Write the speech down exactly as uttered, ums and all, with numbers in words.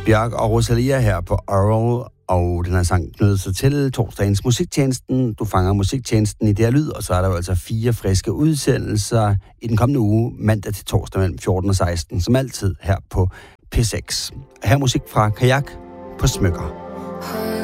Bjørk og Rosalia her på Oral, og den her sang knyder sig til torsdagens musiktjenesten. Du fanger musiktjenesten i det her lyd, og så er der jo altså fire friske udsendelser i den kommende uge, mandag til torsdag mellem fjorten og seksten, som altid her på P seks. Her musik fra Kajak på Smykker.